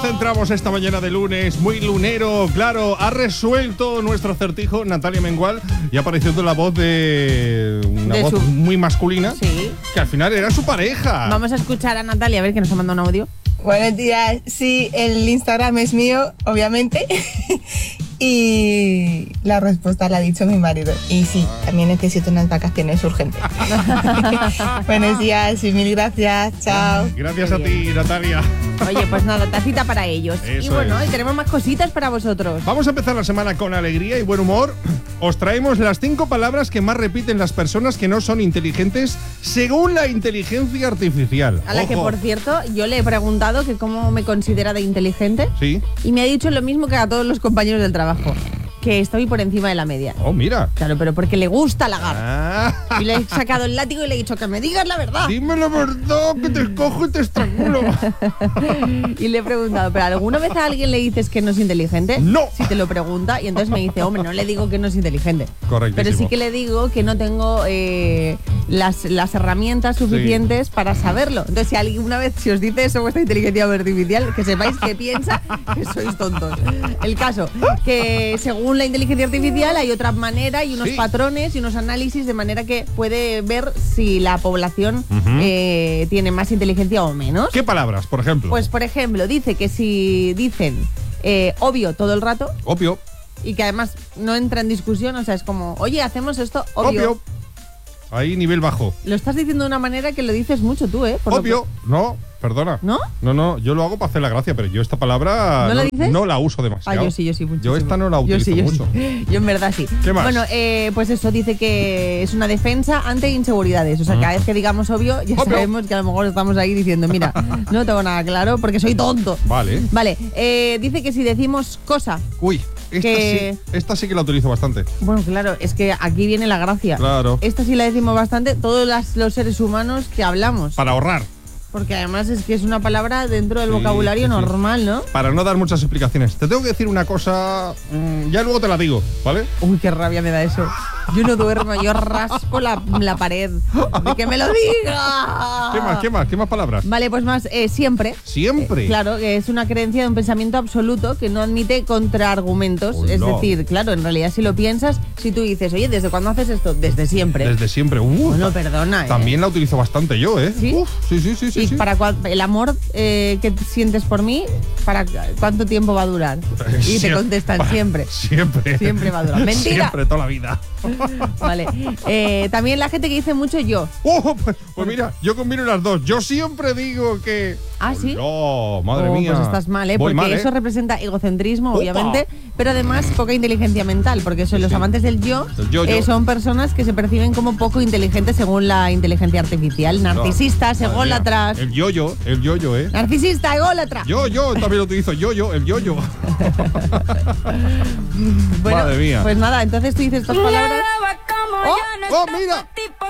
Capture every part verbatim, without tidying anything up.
centramos esta mañana de lunes, muy lunero, claro, ha resuelto nuestro acertijo Natalia Mengual y ha aparecido la voz de una De voz su- muy masculina, Sí. que al final era su pareja. Vamos a escuchar a Natalia, a ver que nos ha mandado un audio. Buenos días, sí, el Instagram es mío, obviamente. Y la respuesta la ha dicho mi marido. Y sí, también necesito unas vacaciones urgentes. Buenos días y mil gracias, chao. Gracias a ti, Natalia. Oye, pues nada, tacita para ellos. Eso y bueno, es. y tenemos más cositas para vosotros. Vamos a empezar la semana con alegría y buen humor. Os traemos las cinco palabras que más repiten las personas que no son inteligentes según la inteligencia artificial. A la que, Ojo. por cierto, yo le he preguntado que cómo me considera de inteligente. Sí. Y me ha dicho lo mismo que a todos los compañeros del trabajo, que estoy por encima de la media. Oh, mira. Claro, pero porque le gusta halagar. Ah. Y le he sacado el látigo y le he dicho que me digas la verdad. Dime la verdad, que te cojo y te estrangulo. Y le he preguntado, ¿pero alguna vez a alguien le dices que no es inteligente? No. Si te lo pregunta, y entonces me dice, hombre, no le digo que no es inteligente. Correctísimo. Pero sí que le digo que no tengo eh, las, las herramientas suficientes para saberlo. Entonces, si alguna vez si os dice eso vuestra inteligencia artificial, que sepáis que piensa que sois tontos. El caso, que según la inteligencia artificial hay otra manera y unos Sí. patrones y unos análisis de manera que puede ver si la población Ujú. eh, tiene más inteligencia o menos. ¿Qué palabras, por ejemplo? Pues, por ejemplo, dice que si dicen eh, obvio todo el rato Obvio. y que además no entra en discusión, o sea, es como, oye, hacemos esto, obvio. Obvio. Ahí nivel bajo. Lo estás diciendo de una manera que lo dices mucho tú, ¿eh? Por lo Obvio. No, perdona. ¿No? No, no, yo lo hago para hacer la gracia, pero yo esta palabra ¿No la dices? no la uso Ah, demasiado. yo sí, yo sí, muchísimo. Yo esta no la Yo utilizo sí, yo mucho. sí. Yo en verdad sí. ¿Qué más? Bueno, eh, pues eso, dice que es una defensa ante inseguridades. O sea, cada vez que digamos obvio, ya Obvio. sabemos que a lo mejor estamos ahí diciendo, mira, no tengo nada claro porque soy tonto. Vale. Vale, eh, dice que si decimos cosa, Uy, esta, Que- sí, esta sí que la utilizo bastante. bueno, claro, es que aquí viene la gracia. Claro. Esta sí la decimos bastante todos las- los seres humanos que hablamos. Para ahorrar. Porque además es que es una palabra dentro del Sí, vocabulario sí, sí. normal, ¿no? Para no dar muchas explicaciones. Te tengo que decir una cosa, mm, ya luego te la digo, ¿vale? Uy, qué rabia me da eso. Yo no duermo, yo raspo la, la pared. ¡De que me lo diga! ¿Qué más, qué más, qué más palabras? Vale, pues más, eh, siempre. Siempre. Eh, claro, que es una creencia de un pensamiento absoluto que no admite contraargumentos. Uy, es no. decir, claro, en realidad si lo piensas, si tú dices, oye, ¿desde cuándo haces esto? Desde siempre. Desde siempre. Uh, Bueno, perdona, ¿eh? También la utilizo bastante yo, ¿eh? ¿Sí? Uf, sí, sí, sí, sí. ¿Y sí. para cua- el amor eh, que sientes por mí, para cuánto tiempo va a durar? Y te Siempre. contestan siempre. Siempre. Siempre va a durar. Mentira. Siempre, toda la vida. Vale. Eh, también la gente que dice mucho yo. Oh, pues, pues mira, yo combino las dos. Yo siempre digo que... ¿Ah, sí? No, madre Oh, mía. pues estás mal, ¿eh? Voy Porque mal, ¿eh? eso representa egocentrismo, Opa. obviamente, pero además poca inteligencia mental, porque son los Sí. amantes del yo, El yo, yo. eh, son personas que se perciben como poco inteligentes según la inteligencia artificial. Narcisistas, Madre ególatras. mía. El yo-yo, el yo-yo, ¿eh? Narcisista, ególatra. Yo, yo, también lo utilizo. Yo-yo, el yo-yo. Bueno, Madre mía. pues nada, entonces tú dices estas palabras. ¡Oh, oh, mira!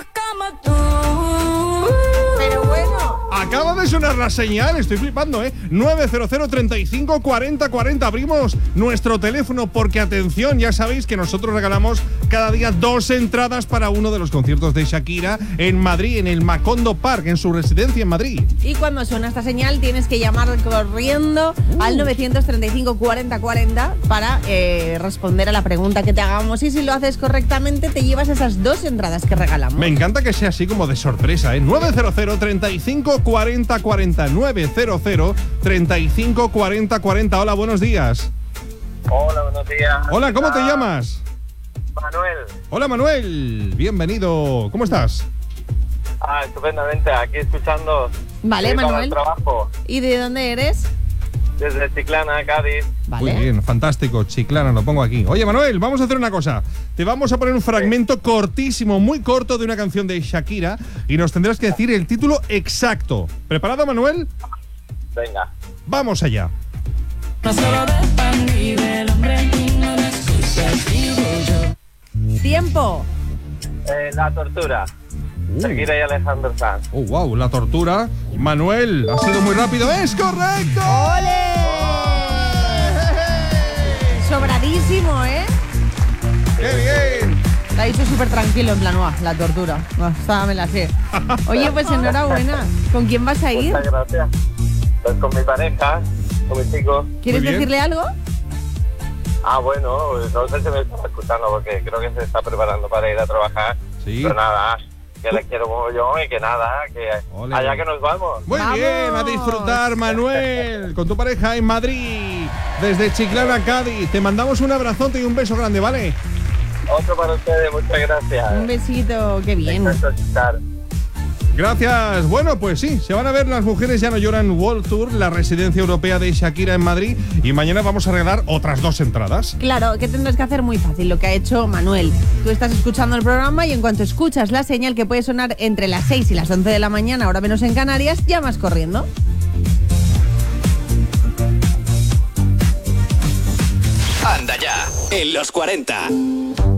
Pero bueno. Acaba de sonar la señal, estoy flipando, ¿eh? nueve cero cero, treinta y cinco, cuarenta, cuarenta. Abrimos nuestro teléfono porque, atención, ya sabéis que nosotros regalamos cada día dos entradas para uno de los conciertos de Shakira en Madrid, en el Macondo Park, en su residencia en Madrid. Y cuando suena esta señal tienes que llamar corriendo Uh. al novecientos treinta y cinco, cuarenta, cuarenta para eh, responder a la pregunta que te hagamos. Y si lo haces correctamente te llevas esas dos entradas que regalamos. Me encanta que sea así como de sorpresa, ¿eh? nueve cero cero, treinta y cinco, cuarenta, cuarenta. nueve cero cero, treinta y cinco, cuarenta, cuarenta. Hola, buenos días. Hola, buenos días. Hola, ¿cómo te Ah, llamas? Manuel. Hola, Manuel. Bienvenido. ¿Cómo estás? Ah, estupendamente. Aquí escuchando. Vale, Voy para Manuel. el trabajo. ¿Y de dónde eres? Desde Chiclana, Cádiz. Vale. Muy bien, fantástico, Chiclana, lo pongo aquí. Oye, Manuel, vamos a hacer una cosa. Te vamos a poner un fragmento cortísimo, muy corto, de una canción de Shakira y nos tendrás que decir el título exacto. ¿Preparado, Manuel? Venga. Vamos allá. Tiempo. Eh, la tortura. Uh. Shakira y Alejandro Sanz. Oh, wow, la tortura. Manuel, ha sido muy rápido. ¡Es correcto! ¡Ole! Sobradísimo, ¿eh? ¡Qué bien! La ha dicho súper tranquilo, en plan, "Uah, la tortura. Uah, esta me la sé". Oye, pues enhorabuena. ¿Con quién vas a ir? Muchas gracias. Pues con mi pareja. con mi chico. ¿Quieres Muy bien. decirle algo? Ah, bueno, no sé si me está escuchando porque creo que se está preparando para ir a trabajar. Sí. Pero nada, que le quiero como yo y que nada, que Ole. allá que nos vamos. Muy ¡Vamos! bien, a disfrutar, Manuel, con tu pareja en Madrid, desde Chiclana, Cádiz. Te mandamos un abrazote y un beso grande, ¿vale? Otro para ustedes, muchas gracias. Un besito, qué bien. Me encanta escuchar. Gracias. Bueno, pues sí, se van a ver Las Mujeres Ya No Lloran World Tour, la residencia europea de Shakira en Madrid, y mañana vamos a regalar otras dos entradas. Claro, ¿qué tendrás que hacer? Muy fácil, lo que ha hecho Manuel. Tú estás escuchando el programa y en cuanto escuchas la señal que puede sonar entre las seis y las once de la mañana, ahora menos en Canarias, llamas corriendo. Anda ya, en los cuarenta.